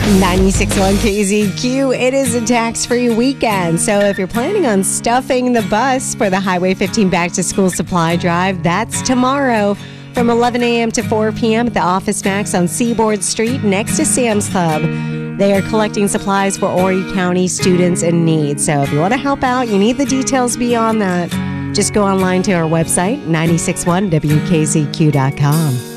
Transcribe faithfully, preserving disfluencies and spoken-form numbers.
ninety-six point one K Z Q. It is a tax-free weekend. So if you're planning on stuffing the bus for the Highway fifteen Back to School Supply Drive, that's tomorrow from eleven a.m. to four p.m. at the Office Max on Seaboard Street next to Sam's Club. They are collecting supplies for Horry County students in need. So if you want to help out, you need the details beyond that. Just go online to our website, nine six one W K Z Q dot com.